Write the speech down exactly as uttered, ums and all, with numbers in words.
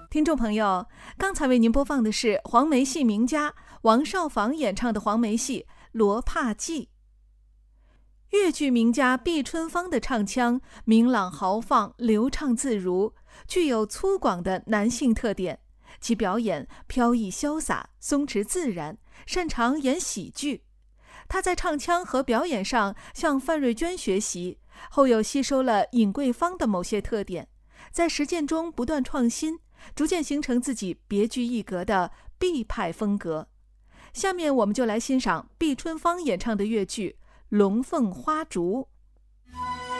听众朋友，刚才为您播放的是黄梅戏名家王少舫演唱的黄梅戏《罗帕记》。粤剧名家毕春芳的唱腔明朗豪放、流畅自如，具有粗犷的男性特点。其表演飘逸潇洒、松弛自然，擅长演喜剧。他在唱腔和表演上向范瑞娟学习，后又吸收了尹桂芳的某些特点，在实践中不断创新，逐渐形成自己别具一格的毕派风格。下面我们就来欣赏毕春芳演唱的粤剧《龙凤花烛》。